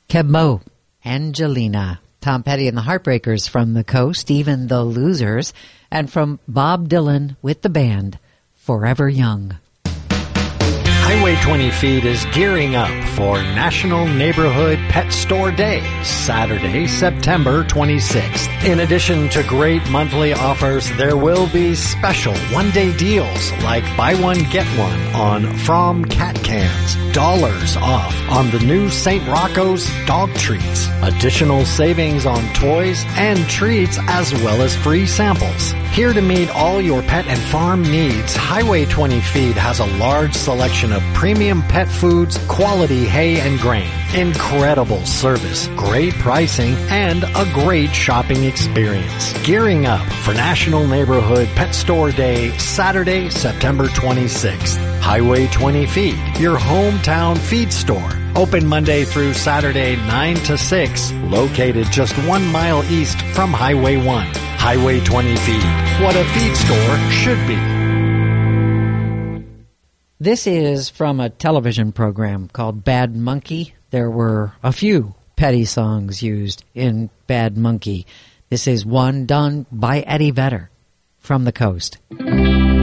Kebmo, Angelina, Tom Petty and the Heartbreakers from the coast, Even the Losers, and from Bob Dylan with the band, Forever Young. Highway 20 Feed is gearing up for National Neighborhood Pet Store Day, Saturday, September 26th. In addition to great monthly offers, there will be special one-day deals like buy one, get one on From cat cans, $1 off on the new St. Rocco's dog treats, additional savings on toys and treats, as well as free samples. Here to meet all your pet and farm needs, Highway 20 Feed has a large selection of premium pet foods, quality hay and grain, incredible service, great pricing, and a great shopping experience. Gearing up for National Neighborhood Pet Store Day, Saturday, September 26th. Highway 20 Feed, your hometown feed store. Open Monday through Saturday, 9 to 6, located just 1 mile east from Highway 1. Highway 20 Feed, what a feed store should be. This is from a television program called Bad Monkey. There were a few Petty songs used in Bad Monkey. This is one done by Eddie Vedder from the coast.